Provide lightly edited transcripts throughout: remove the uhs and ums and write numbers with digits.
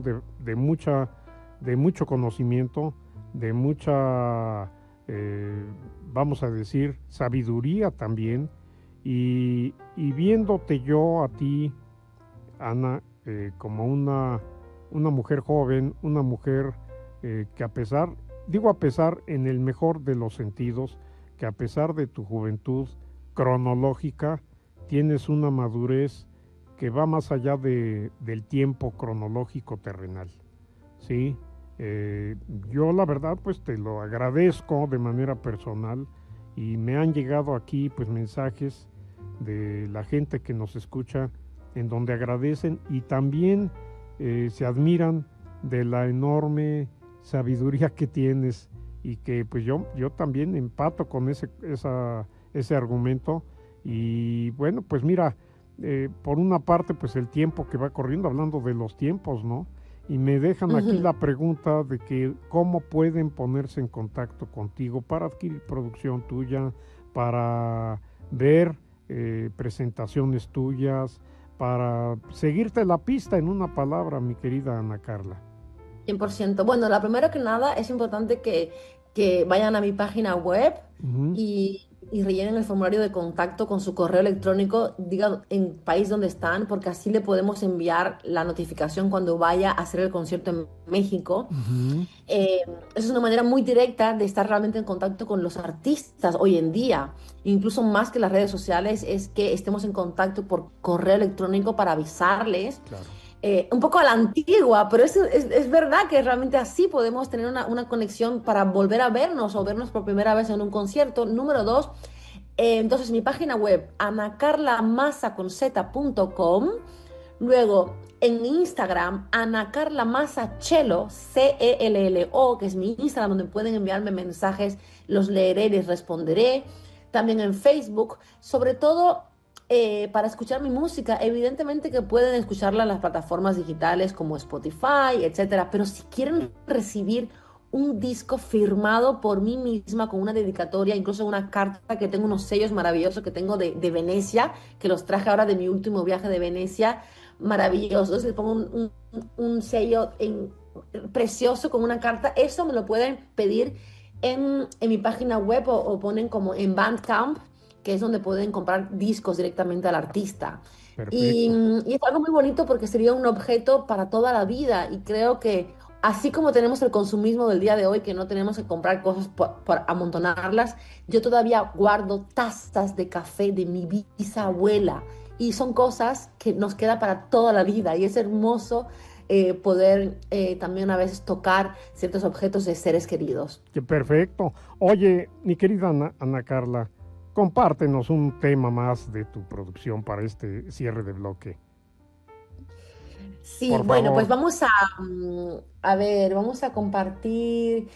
de mucho conocimiento, de mucha, vamos a decir, sabiduría también, y viéndote yo a ti, Ana, como una mujer joven, una mujer que a pesar en el mejor de los sentidos, que a pesar de tu juventud cronológica, tienes una madurez que va más allá del tiempo cronológico terrenal, ¿sí? Yo la verdad pues te lo agradezco de manera personal, y me han llegado aquí pues mensajes de la gente que nos escucha en donde agradecen y también se admiran de la enorme sabiduría que tienes, y que pues yo también empato con ese argumento. Y bueno, pues mira, por una parte pues el tiempo que va corriendo, hablando de los tiempos, ¿no? Y me dejan aquí Ujú. la pregunta de que cómo pueden ponerse en contacto contigo para adquirir producción tuya, para ver presentaciones tuyas, para seguirte la pista, en una palabra, mi querida Ana Carla. 100%. Bueno, la primero que nada es importante que vayan a mi página web Ujú. y rellenen el formulario de contacto con su correo electrónico, digan en país donde están, porque así le podemos enviar la notificación cuando vaya a hacer el concierto en México. Ujú. Eh, Eso es una manera muy directa de estar realmente en contacto con los artistas hoy en día. Incluso más que las redes sociales, es que estemos en contacto por correo electrónico para avisarles Claro. un poco a la antigua, pero es verdad que realmente así podemos tener una conexión para volver a vernos o vernos por primera vez en un concierto. Número dos, entonces mi página web, anacarlamasa.com. Luego, en Instagram, Ana Carla Masa Cello, Cello, que es mi Instagram, donde pueden enviarme mensajes, los leeré y les responderé. También en Facebook, sobre todo para escuchar mi música. Evidentemente que pueden escucharla en las plataformas digitales como Spotify, etcétera, pero si quieren recibir un disco firmado por mí misma con una dedicatoria, incluso una carta, que tengo unos sellos maravillosos que tengo de Venecia, que los traje ahora de mi último viaje de Venecia, maravillosos. Les pongo un sello precioso con una carta. Eso me lo pueden pedir en mi página web o ponen como en Bandcamp, que es donde pueden comprar discos directamente al artista. Y, Perfecto. y es algo muy bonito porque sería un objeto para toda la vida, y creo que así como tenemos el consumismo del día de hoy, que no tenemos que comprar cosas por amontonarlas, yo todavía guardo tazas de café de mi bisabuela, y son cosas que nos queda para toda la vida, y es hermoso poder también a veces tocar ciertos objetos de seres queridos. Que perfecto. Oye, mi querida Ana Carla, compártenos un tema más de tu producción para este cierre de bloque, Sí, por bueno, pues favor. vamos a ver, vamos a compartir.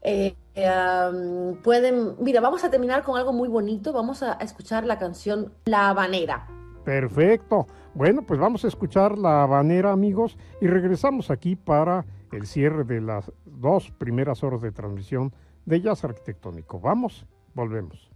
Mira, vamos a terminar con algo muy bonito. Vamos a escuchar la canción La Habanera. Perfecto. Bueno, pues vamos a escuchar La Habanera, amigos, y regresamos aquí para el cierre de las 2 primeras horas de transmisión de Jazz Arquitectónico. Vamos, volvemos.